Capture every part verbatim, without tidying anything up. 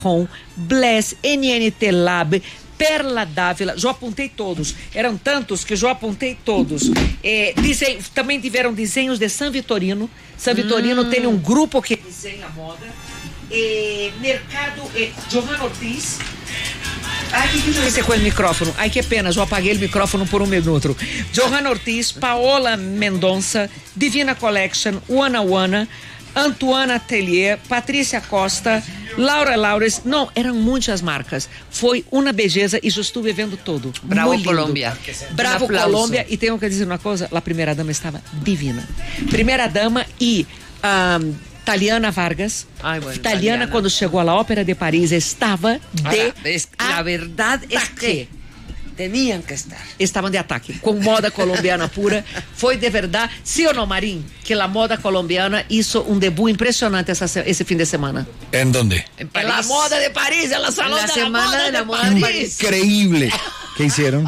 Com, Bless, N N T Lab, Perla Dávila, já apontei todos. Eram tantos que já apontei todos. É, desenho, também tiveram desenhos de San Vitorino. San Vitorino hum. tem um grupo que desenha moda. É, mercado, é, Johanna Ortiz. Ai, que que eu com o micrófono? Ai, que pena, já apaguei o micrófono por um minuto. Johanna Ortiz, Paola Mendonça, Divina Collection, Wana Wana, Antoana Atelier, Patrícia Costa, Laura Laures, não, eram muitas marcas. Foi uma beleza e já estive vendo todo. Bravo Colômbia. Bravo um Colômbia. E tenho que dizer uma coisa, a primeira dama estava divina. Primeira dama e um, Taliana Vargas. Ay, bueno, Taliana, Taliana, quando chegou à Ópera de Paris, estava de Ahora, es, La verdad es que tenían que estar. Estavam de ataque, com moda colombiana pura. Foi de verdade, sim ou não, Marim? Que a moda colombiana hizo um debut impressionante essa, esse fim de semana. ¿En dónde? En la moda de París, en la salón en la de semana la moda de la de moda de París. Increíble. ¿Qué hicieron?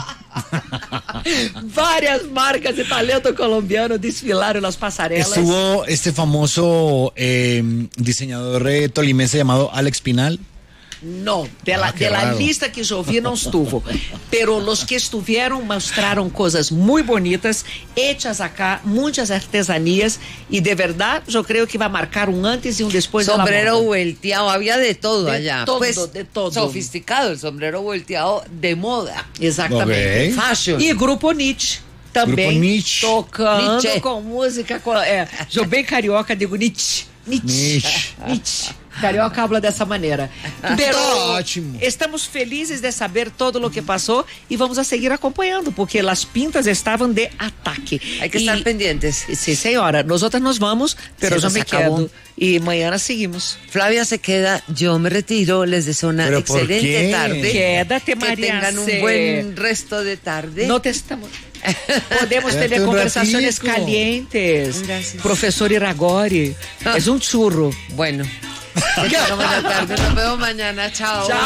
Várias marcas de talento colombiano desfilaram nas pasarelas. Estuvo este famoso eh, diseñador eh, tolimense llamado Alex Pinal. Não, pela, Ah, pela lista que eu vi não estuvo. Pero os que estiveram mostraram coisas muito bonitas, hechas acá, muitas artesanias e de verdade eu creio que vai marcar um antes e um depois. Sombrero volteado, había de todo de allá. Todo, pues, de todo. Sofisticado, el sombrero volteado de moda. Exatamente. Okay. Fashion. E Grupo Nietzsche. Também Grupo Nietzsche. tocando Nietzsche. com música. Com, é, eu bem carioca, digo Nietzsche. Nietzsche. Nietzsche. Nietzsche. Carioca habla dessa maneira. Pero, ótimo. Estamos felizes de saber todo o que passou e vamos a seguir acompanhando, porque as pintas estavam de ataque. Hay que e, estar pendientes. Sim, senhora. Nós outras nos vamos, pero Se eu nos me acabó. quedo. E amanhã seguimos. Flavia se queda, yo me retiro, les deseo una ¿Pero por excelente qué? tarde. Quédate, que María tengan un C. buen resto de tarde. No te estamos. Podemos Quédate ter un conversações ratito. calientes. Gracias. Professor Iragori. É um churro. Bueno, que tengan buena tarde. Nos vemos mañana. Chao. Chao.